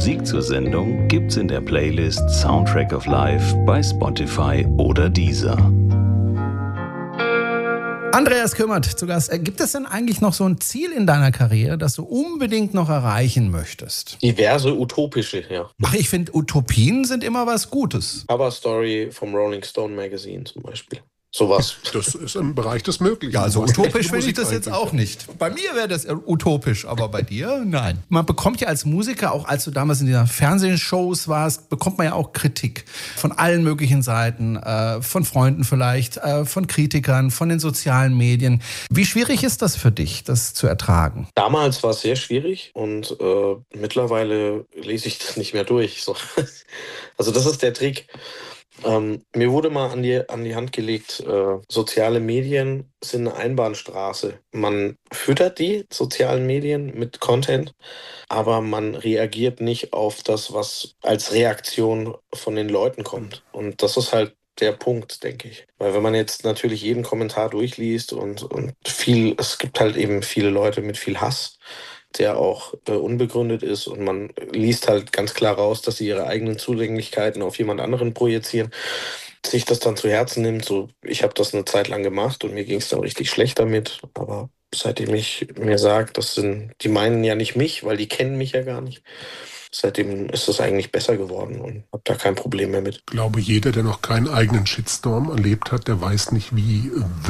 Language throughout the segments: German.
Musik zur Sendung gibt's in der Playlist Soundtrack of Life bei Spotify oder Deezer. Andreas Kümmert zu Gast. Gibt es denn eigentlich noch so ein Ziel in deiner Karriere, das du unbedingt noch erreichen möchtest? Diverse utopische, ja. Ach, ich finde, Utopien sind immer was Gutes. Cover Story vom Rolling Stone Magazine zum Beispiel. Sowas. Das ist im Bereich des Möglichen. Ja, also utopisch finde ich das jetzt auch nicht. Bei mir wäre das utopisch, aber bei dir, nein. Man bekommt ja als Musiker, auch als du damals in dieser Fernsehshows warst, bekommt man ja auch Kritik von allen möglichen Seiten, von Freunden vielleicht, von Kritikern, von den sozialen Medien. Wie schwierig ist das für dich, das zu ertragen? Damals war es sehr schwierig und mittlerweile lese ich das nicht mehr durch. So. Also das ist der Trick. Mir wurde mal an die Hand gelegt, soziale Medien sind eine Einbahnstraße. Man füttert die sozialen Medien mit Content, aber man reagiert nicht auf das, was als Reaktion von den Leuten kommt. Und das ist halt der Punkt, denke ich. Weil wenn man jetzt natürlich jeden Kommentar durchliest und es gibt halt eben viele Leute mit viel Hass, der auch unbegründet ist und man liest halt ganz klar raus, dass sie ihre eigenen Zulänglichkeiten auf jemand anderen projizieren, sich das dann zu Herzen nimmt. So, ich habe das eine Zeit lang gemacht und mir ging es dann richtig schlecht damit, aber seitdem ich mir sage, die meinen ja nicht mich, weil die kennen mich ja gar nicht. Seitdem ist es eigentlich besser geworden und habe da kein Problem mehr mit. Ich glaube, jeder, der noch keinen eigenen Shitstorm erlebt hat, der weiß nicht, wie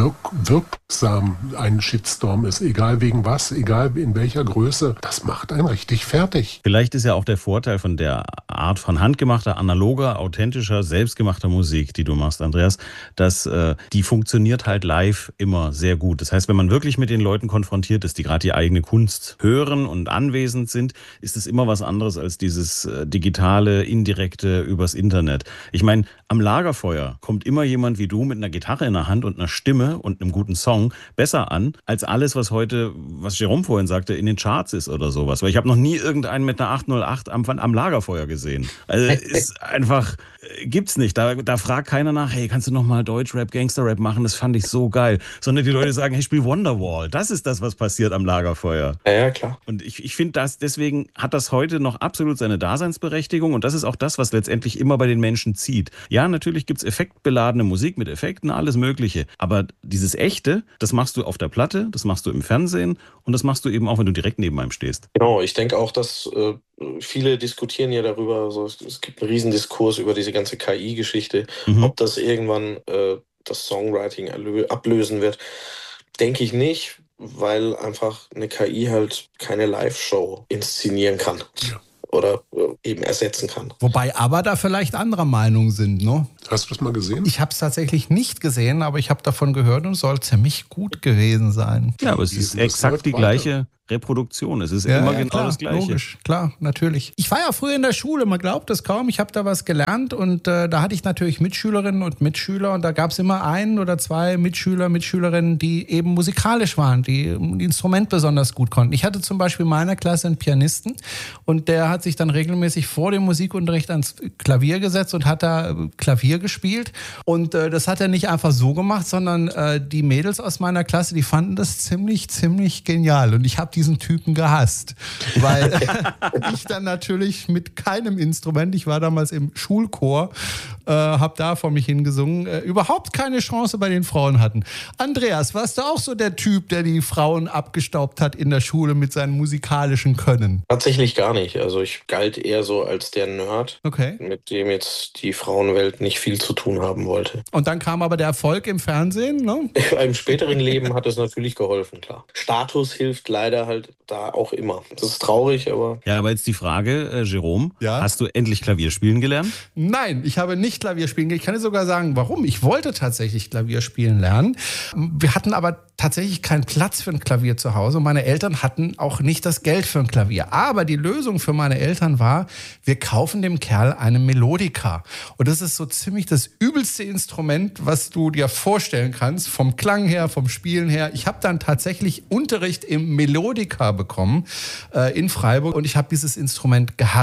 wirksam ein Shitstorm ist. Egal wegen was, egal in welcher Größe. Das macht einen richtig fertig. Vielleicht ist ja auch der Vorteil von der Art von handgemachter, analoger, authentischer, selbstgemachter Musik, die du machst, Andreas, dass die funktioniert halt live immer sehr gut. Das heißt, wenn man wirklich mit den Leuten konfrontiert ist, die gerade die eigene Kunst hören und anwesend sind, ist es immer was anderes als dieses digitale, indirekte übers Internet. Ich meine, am Lagerfeuer kommt immer jemand wie du mit einer Gitarre in der Hand und einer Stimme und einem guten Song besser an, als alles, was heute, was Jerome vorhin sagte, in den Charts ist oder sowas. Weil ich habe noch nie irgendeinen mit einer 808 am Lagerfeuer gesehen. Also ist einfach, gibt's nicht. Da fragt keiner nach, hey, kannst du noch mal Deutschrap, Gangsterrap machen? Das fand ich so geil. Sondern die Leute sagen, hey, spiel Wonderwall. Das ist das, was passiert am Lagerfeuer. Ja, klar. Und ich finde, deswegen hat das heute noch absolut seine Daseinsberechtigung und das ist auch das, was letztendlich immer bei den Menschen zieht. Ja, natürlich gibt's effektbeladene Musik mit Effekten, alles Mögliche, aber dieses Echte, das machst du auf der Platte, das machst du im Fernsehen und das machst du eben auch, wenn du direkt neben einem stehst. Genau, ich denke auch, dass viele diskutieren ja darüber, also es gibt einen Riesendiskurs über diese ganze KI-Geschichte, ob das irgendwann das Songwriting ablösen wird. Denke ich nicht, weil einfach eine KI halt keine Live-Show inszenieren kann. Ja. Oder eben ersetzen kann. Wobei aber da vielleicht anderer Meinung sind, ne? Hast du das mal gesehen? Ich habe es tatsächlich nicht gesehen, aber ich habe davon gehört und soll ziemlich gut gewesen sein. Ja, aber es ist exakt die gleiche Reproduktion. Es ist immer genau klar, das Gleiche. Logisch, klar, natürlich. Ich war ja früher in der Schule, man glaubt es kaum. Ich habe da was gelernt und da hatte ich natürlich Mitschülerinnen und Mitschüler und da gab es immer ein oder zwei Mitschülerinnen, die eben musikalisch waren, die ein Instrument besonders gut konnten. Ich hatte zum Beispiel in meiner Klasse einen Pianisten und der hat sich dann regelmäßig vor dem Musikunterricht ans Klavier gesetzt und hat da Klavier gespielt und das hat er nicht einfach so gemacht, sondern die Mädels aus meiner Klasse, die fanden das ziemlich genial und ich habe diesen Typen gehasst, weil ich dann natürlich mit keinem Instrument, ich war damals im Schulchor, habe da vor mich hingesungen, überhaupt keine Chance bei den Frauen hatten. Andreas, warst du auch so der Typ, der die Frauen abgestaubt hat in der Schule mit seinem musikalischen Können? Tatsächlich gar nicht. Also ich galt eher so als der Nerd, mit dem jetzt die Frauenwelt nicht viel zu tun haben wollte. Und dann kam aber der Erfolg im Fernsehen, ne? Im späteren Leben hat es natürlich geholfen, klar. Status hilft leider halt da auch immer. Das ist traurig, aber... Ja, aber jetzt die Frage, Jerome, hast du endlich Klavier spielen gelernt? Nein, ich habe nicht Klavier spielen gelernt. Ich kann dir sogar sagen, warum. Ich wollte tatsächlich Klavier spielen lernen. Wir hatten aber tatsächlich keinen Platz für ein Klavier zu Hause. Und meine Eltern hatten auch nicht das Geld für ein Klavier. Aber die Lösung für meine Eltern war, wir kaufen dem Kerl eine Melodika. Und das ist so ziemlich das übelste Instrument, was du dir vorstellen kannst. Vom Klang her, vom Spielen her. Ich habe dann tatsächlich Unterricht im Melodika bekommen in Freiburg. Und ich habe dieses Instrument gehasst.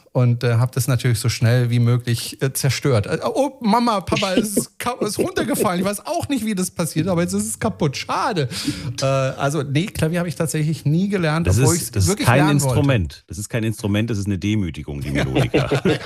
und habe das natürlich so schnell wie möglich zerstört. Oh, Mama, Papa, es ist runtergefallen. Ich weiß auch nicht, wie das passiert, aber jetzt ist es kaputt. Schade. Also nee, Klavier habe ich tatsächlich nie gelernt, obwohl ich es wirklich lernen Instrument. wollte. Das ist kein Instrument, das ist eine Demütigung, die Melodika.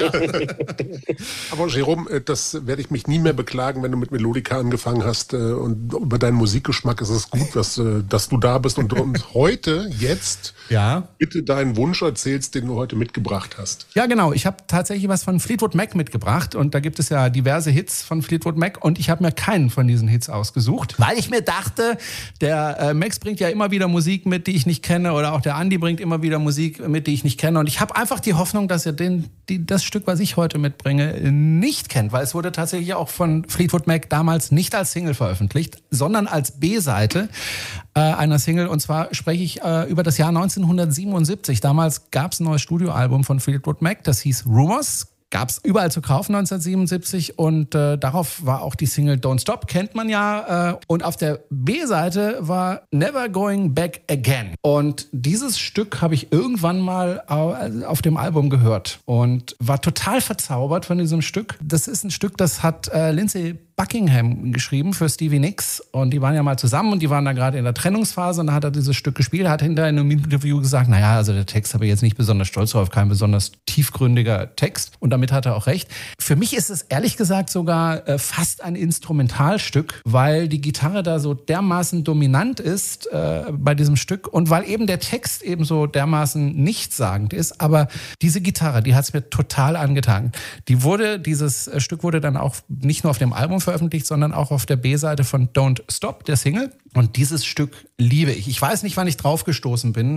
Aber Jerome, das werde ich mich nie mehr beklagen, wenn du mit Melodika angefangen hast. Und über deinen Musikgeschmack ist es gut, dass du da bist und heute, jetzt, bitte deinen Wunsch erzählst, den du heute mitgebracht hast. Ja, genau. Ich habe tatsächlich was von Fleetwood Mac mitgebracht und da gibt es ja diverse Hits von Fleetwood Mac und ich habe mir keinen von diesen Hits ausgesucht, weil ich mir dachte, der Max bringt ja immer wieder Musik mit, die ich nicht kenne, oder auch der Andi bringt immer wieder Musik mit, die ich nicht kenne, und ich habe einfach die Hoffnung, dass er das Stück, was ich heute mitbringe, nicht kennt, weil es wurde tatsächlich auch von Fleetwood Mac damals nicht als Single veröffentlicht, sondern als B-Seite einer Single, und zwar spreche ich über das Jahr 1977. Damals gab es ein neues Studioalbum von Fleetwood Mac, das hieß Rumors. Gab es überall zu kaufen 1977 und darauf war auch die Single Don't Stop, kennt man ja. Und auf der B-Seite war Never Going Back Again. Und dieses Stück habe ich irgendwann mal auf dem Album gehört und war total verzaubert von diesem Stück. Das ist ein Stück, das hat Lindsey Buckingham geschrieben für Stevie Nicks, und die waren ja mal zusammen und die waren da gerade in der Trennungsphase, und da hat er dieses Stück gespielt, hat hinterher in einem Interview gesagt, naja, also der Text habe ich jetzt nicht besonders stolz drauf, kein besonders tiefgründiger Text, und damit hat er auch recht. Für mich ist es ehrlich gesagt sogar fast ein Instrumentalstück, weil die Gitarre da so dermaßen dominant ist bei diesem Stück und weil eben der Text eben so dermaßen nichtssagend ist, aber diese Gitarre, die hat es mir total angetan. Dieses Stück wurde dann auch nicht nur auf dem Album veröffentlicht, sondern auch auf der B-Seite von Don't Stop, der Single. Und dieses Stück liebe ich. Ich weiß nicht, wann ich drauf gestoßen bin.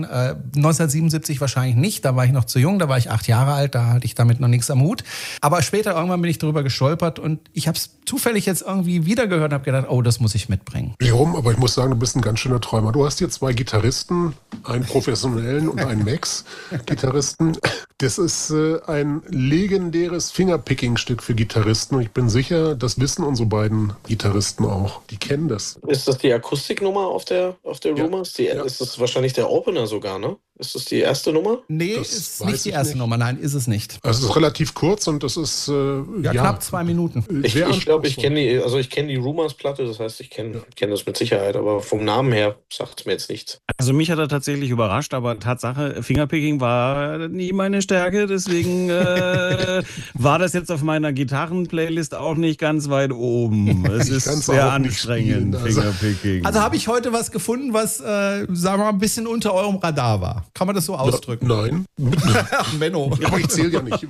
1977 wahrscheinlich nicht. Da war ich noch zu jung. Da war ich 8 Jahre alt. Da hatte ich damit noch nichts am Hut. Aber später irgendwann bin ich drüber gestolpert und ich habe es zufällig jetzt irgendwie wieder gehört und habe gedacht, oh, das muss ich mitbringen. Jerome, aber ich muss sagen, du bist ein ganz schöner Träumer. Du hast hier 2 Gitarristen, einen professionellen und einen Max-Gitarristen. Das ist ein legendäres Fingerpicking-Stück für Gitarristen. Und ich bin sicher, das wissen unsere beiden Gitarristen auch. Die kennen das. Ist das die Akustiknummer auf der Rumors? Ja. Ist das wahrscheinlich der Opener sogar, ne? Ist das die erste Nummer? Nee, Das ist weiß nicht die ich erste nicht. Nummer. Nein, ist es nicht. Also es ist relativ kurz und das ist Knapp 2 Minuten. Ich glaube, ich anspruchsvoll. kenne die Rumors-Platte, das heißt, ich kenne das mit Sicherheit, aber vom Namen her sagt es mir jetzt nichts. Also mich hat er tatsächlich überrascht, aber Tatsache, Fingerpicking war nie meine Stärke, deswegen war das jetzt auf meiner Gitarren-Playlist auch nicht ganz weit oben. Es ist sehr anstrengend, Fingerpicking. Also habe ich heute was gefunden, was, sagen wir mal, ein bisschen unter eurem Radar war. Kann man das so ausdrücken? Nein. Ach, Menno. Aber ich zähle ja nicht.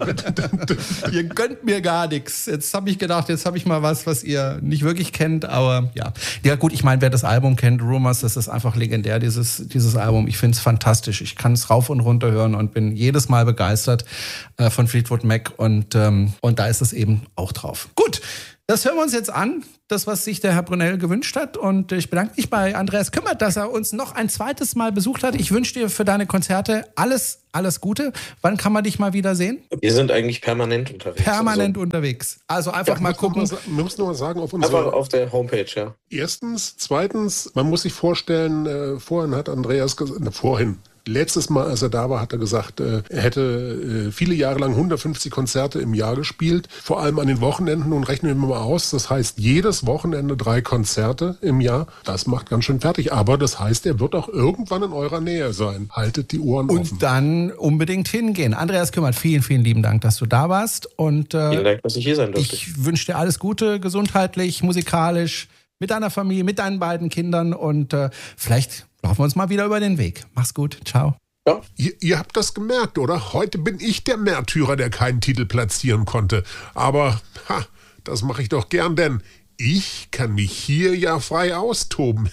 Ihr gönnt mir gar nichts. Jetzt habe ich gedacht, jetzt habe ich mal was ihr nicht wirklich kennt, aber ja. Ja gut, ich meine, wer das Album kennt, Rumors, das ist einfach legendär, dieses Album. Ich finde es fantastisch. Ich kann es rauf und runter hören und bin jedes Mal begeistert von Fleetwood Mac und da ist es eben auch drauf. Gut. Das hören wir uns jetzt an, das, was sich der Herr Brunel gewünscht hat. Und ich bedanke mich bei Andreas Kümmert, dass er uns noch ein zweites Mal besucht hat. Ich wünsche dir für deine Konzerte alles Gute. Wann kann man dich mal wieder sehen? Wir sind eigentlich permanent unterwegs. Unterwegs. Also einfach mal gucken. Wir müssen noch mal sagen, auf Einfach auf der Homepage, ja. Erstens. Zweitens, man muss sich vorstellen, vorhin hat Andreas gesagt, letztes Mal, als er da war, hat er gesagt, er hätte viele Jahre lang 150 Konzerte im Jahr gespielt, vor allem an den Wochenenden. Und rechnen wir mal aus, das heißt jedes Wochenende 3 Konzerte im Jahr. Das macht ganz schön fertig. Aber das heißt, er wird auch irgendwann in eurer Nähe sein. Haltet die Ohren offen. Und dann unbedingt hingehen. Andreas Kümmert, vielen, vielen lieben Dank, dass du da warst. Und vielen Dank, dass ich hier sein durfte. Ich wünsche dir alles Gute, gesundheitlich, musikalisch, mit deiner Familie, mit deinen beiden Kindern und vielleicht laufen wir uns mal wieder über den Weg. Mach's gut. Ciao. Ja. Ihr habt das gemerkt, oder? Heute bin ich der Märtyrer, der keinen Titel platzieren konnte. Aber das mache ich doch gern, denn ich kann mich hier ja frei austoben.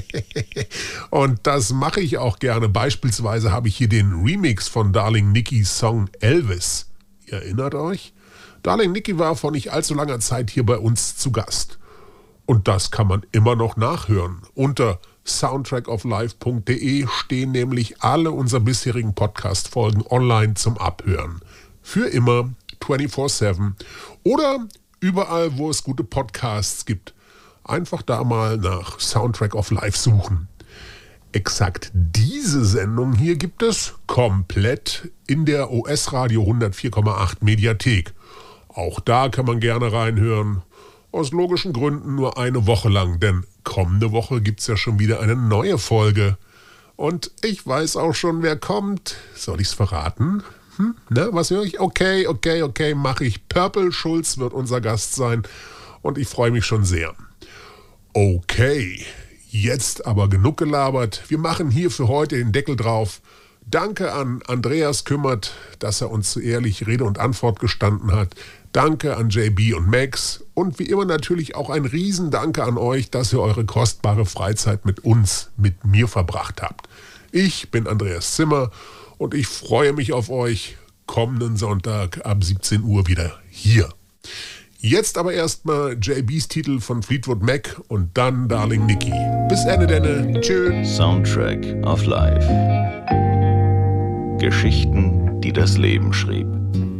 Und das mache ich auch gerne. Beispielsweise habe ich hier den Remix von Darling Nickys Song Elvis. Ihr erinnert euch? Darling Nicky war vor nicht allzu langer Zeit hier bei uns zu Gast. Und das kann man immer noch nachhören. Unter soundtrackoflife.de stehen nämlich alle unsere bisherigen Podcast-Folgen online zum Abhören. Für immer, 24/7 oder überall, wo es gute Podcasts gibt. Einfach da mal nach Soundtrack of Life suchen. Exakt diese Sendung hier gibt es komplett in der OS-Radio 104,8 Mediathek. Auch da kann man gerne reinhören. Aus logischen Gründen nur eine Woche lang, denn kommende Woche gibt es ja schon wieder eine neue Folge. Und ich weiß auch schon, wer kommt. Soll ich's verraten? Was höre ich? Okay, mache ich. Purple Schulz wird unser Gast sein und ich freue mich schon sehr. Okay, jetzt aber genug gelabert. Wir machen hier für heute den Deckel drauf. Danke an Andreas Kümmert, dass er uns so ehrlich Rede und Antwort gestanden hat. Danke an JB und Max und wie immer natürlich auch ein Riesendanke an euch, dass ihr eure kostbare Freizeit mit mir verbracht habt. Ich bin Andreas Zimmer und ich freue mich auf euch kommenden Sonntag ab 17 Uhr wieder hier. Jetzt aber erstmal JBs Titel von Fleetwood Mac und dann Darling Nikki. Bis Ende denne. Tschüss. Soundtrack of Life. Geschichten, die das Leben schrieb.